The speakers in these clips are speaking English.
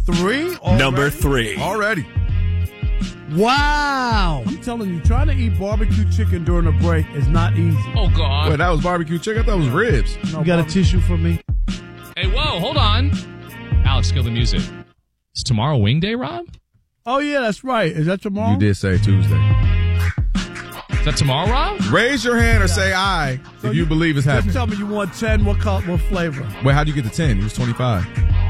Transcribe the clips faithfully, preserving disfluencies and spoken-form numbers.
three? Already? Number three. Already. Wow. I'm telling you, trying to eat barbecue chicken during a break is not easy. Oh, God. Wait, that was barbecue chicken? I thought it was ribs. No, you got a tissue for me? Hey, whoa, hold on. Alex, kill the music. Is tomorrow wing day, Rob? Oh, yeah, that's right. Is that tomorrow? You did say Tuesday. Is that tomorrow, Rob? Raise your hand or say aye So if you, believe it's just happening. tell me you want ten. What color, what flavor? Wait, how'd you get to ten? He was twenty-five.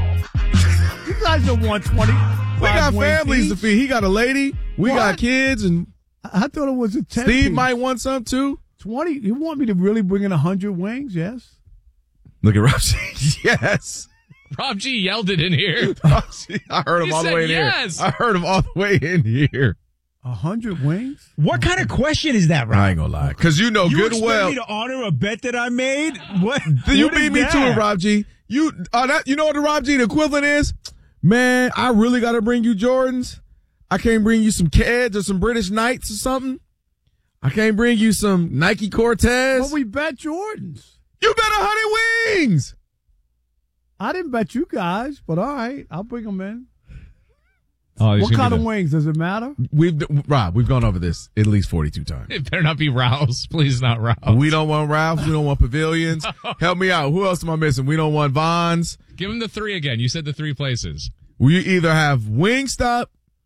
You guys don't want twenty. We got families to feed. He got a lady. We What? got kids. And I I thought it was a ten. Steve piece. might want some too. twenty. You want me to really bring in one hundred wings? Yes. Look at Rob. Yes. Rob G yelled it in here. I heard him He all the said way in yes. here. I heard him all the way in here. one hundred wings? What kind of question is that, Rob? I ain't gonna lie. Because you know You good expect well. me to honor a bet that I made? What? You what is beat me that? to it, Rob G. You, uh, that, you know what the Rob G the equivalent is? Man, I really got to bring you Jordans. I can't bring you some Keds or some British Knights or something. I can't bring you some Nike Cortez. Well, we bet Jordans. You bet a hundred wings. I didn't bet you guys, but all right, I'll bring them in. Oh, What kind of wings? Does it matter? We've Rob, we've gone over this at least forty-two times. It better not be Rouse. Please not Rouse. We don't want Ralph's. We don't want Pavilions. Help me out. Who else am I missing? We don't want Vons. Give him the three again. You said the three places. We either have Wingstop,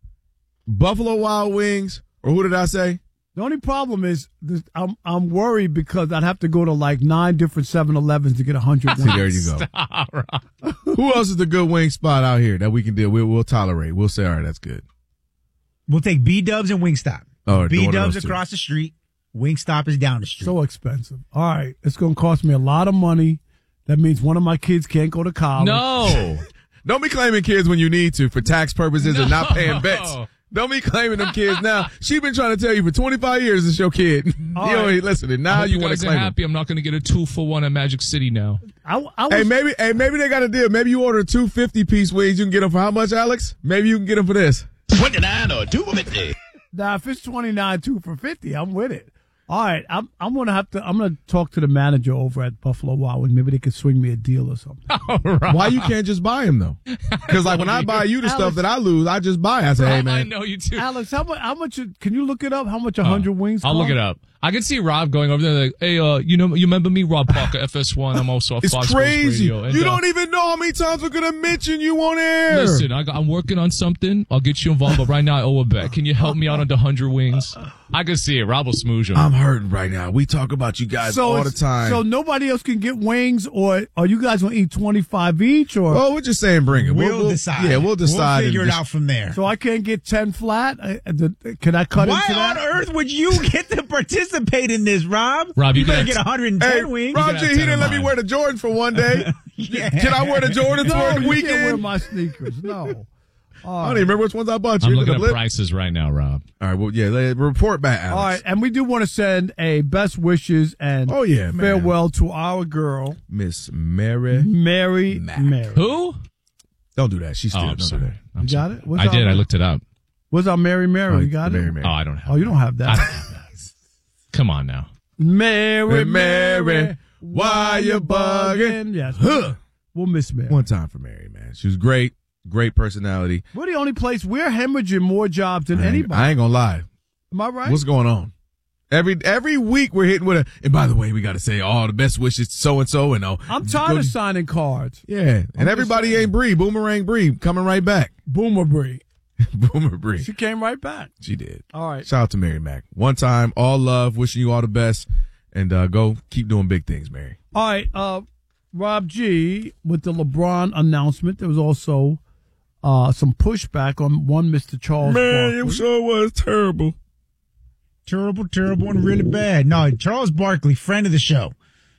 Buffalo Wild Wings, or who did I say? The only problem is this, I'm I'm worried because I'd have to go to like nine different seven elevens to get a hundred See, wings. there you go. Stop, Rob. Who else is the good wing spot out here that we can deal? We'll, we'll tolerate. We'll say, all right, that's good. We'll take B-Dubs and Wingstop. Oh, B-Dubs across the street. Wingstop is down the street. So expensive. All right, it's going to cost me a lot of money. That means one of my kids can't go to college. No. Don't be claiming kids when you need to for tax purposes and not paying bets. Don't be claiming them kids now. She been trying to tell you for twenty-five years it's your kid. All you right. ain't listening. Now I you hope want guys to are claim them. happy. I'm not going to get a two for one at Magic City now. I, I was, Hey, maybe, hey, maybe they got a deal. Maybe you order two fifty-piece wings. You can get them for how much, Alex? Maybe you can get them for this. twenty-nine or two fifty. Nah, if it's twenty-nine two for fifty, I'm with it. All right, I'm I'm gonna have to I'm gonna talk to the manager over at Buffalo Wild Wings. Maybe they could swing me a deal or something. All right. Why you can't just buy them though? Because like when I buy you the Alex- stuff that I lose, I just buy. I say, hey I man, know you too. Alex, how much? How much? Can you look it up? How much a hundred wings? I'll cost? look it up. I can see Rob going over there like, hey, uh, you know, you remember me, Rob Parker, F S one. I'm also a it's Fox Sports crazy. Radio. And, You uh, don't even know how many times we're gonna mention you on air. Listen, I got, I'm working on something. I'll get you involved, but right now I owe a bet. Can you help me out on the hundred wings? I can see it. Rob will smooge him. I'm hurting right now. We talk about you guys So all the it's- time. So nobody else can get wings, or are you guys gonna eat twenty-five each, or oh, we're just saying bring it. We'll, decide. Yeah, we'll decide. We'll figure and it just- out from there. so I can't get ten flat? I, I- the- can I cut Why into on that? earth would you get to participate in this, Rob? Rob, you you better can get have- one hundred ten Hey, wings. Rob can G, have he ten didn't of let me mine. wear the Jordans for one day. Yeah. Can I wear the Jordans No, for the you weekend? can't wear my sneakers. No. I don't even remember which ones I bought you. I'm Look looking at at the lip. prices right now, Rob. All right, well, yeah, let- report back, Alex. All right, and we do want to send a best wishes and Oh, yeah, man. farewell to our girl, Miss Mary. Mary Mack. Mary. Who? Don't do that. She's Oh, still. I'm don't do sorry. that. I'm You got sorry. it? What's I our- did. I looked it up. What's our Mary Mary? Oh, You got Mary it? Mary. Oh, I don't have Oh, you don't have I that. don't have that. Come on now. Mary, Mary, Mary, why you bugging? Yes. Huh. We'll miss Mary. One time for Mary, man. She was great. Great personality. We're the only place we're hemorrhaging more jobs than I ain't, anybody. I ain't gonna lie. Am I right? What's going on? Every every week we're hitting with a. And by the way, we got to say all the best wishes to so and so and oh. I'm tired Go- of signing cards. Yeah, and everybody saying. ain't Bree. Boomerang Bree coming right back. Boomer Bree. Boomer Bree. She came right back. She did. All right. Shout out to Mary Mack. One time, all love, wishing you all the best, and uh, go keep doing big things, Mary. All right. Uh, Rob G, with the LeBron announcement, there was also uh, some pushback on one Mister Charles Barkley. sure was terrible. Terrible, terrible, and really bad. No, Charles Barkley, friend of the show,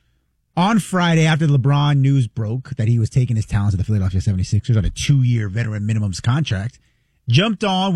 on Friday after the LeBron news broke that he was taking his talents to the Philadelphia seventy-sixers on a two-year veteran minimums contract, jumped on